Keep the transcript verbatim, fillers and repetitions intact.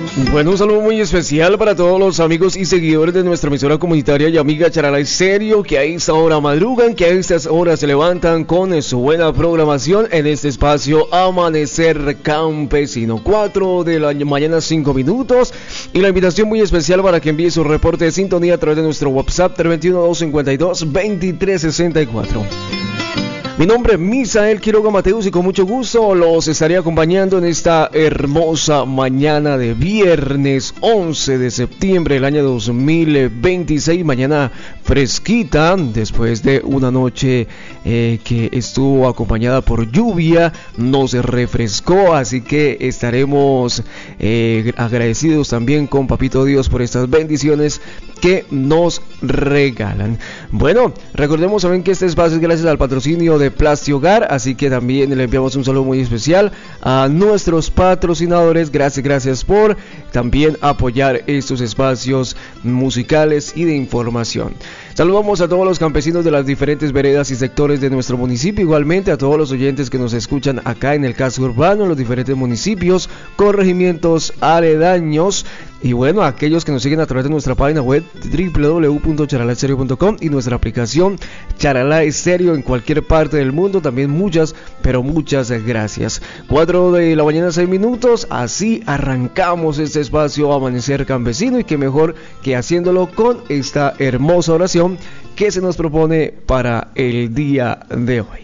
Bueno, un saludo muy especial para todos los amigos y seguidores de nuestra emisora comunitaria y amiga Charalá Estéreo, que a esta hora madrugan, que a estas horas se levantan con su buena programación en este espacio Amanecer Campesino. cuatro de la mañana, cinco minutos, y la invitación muy especial para que envíe su reporte de sintonía a través de nuestro WhatsApp tres dos uno, dos cinco dos, dos tres seis cuatro. Mi nombre es Misael Quiroga Mateus y con mucho gusto los estaré acompañando en esta hermosa mañana de viernes once de septiembre del año dos mil veintiséis. Mañana fresquita después de una noche eh, que estuvo acompañada por lluvia, nos refrescó, así que estaremos eh, agradecidos también con Papito Dios por estas bendiciones que nos regalan. Bueno, recordemos también que este espacio es gracias al patrocinio de Plasti Hogar, así que también le enviamos un saludo muy especial a nuestros patrocinadores. Gracias, gracias por también apoyar estos espacios musicales y de información. Saludamos a todos los campesinos de las diferentes veredas y sectores de nuestro municipio, igualmente a todos los oyentes que nos escuchan acá en el casco urbano, en los diferentes municipios, corregimientos aledaños, y bueno, a aquellos que nos siguen a través de nuestra página web doble u doble u doble u punto charalá estéreo punto com y nuestra aplicación Charalá Estéreo en cualquier parte del mundo. También muchas, pero muchas gracias. cuatro de la mañana, seis minutos, así arrancamos este espacio Amanecer Campesino, y que mejor que haciéndolo con esta hermosa oración que se nos propone para el día de hoy.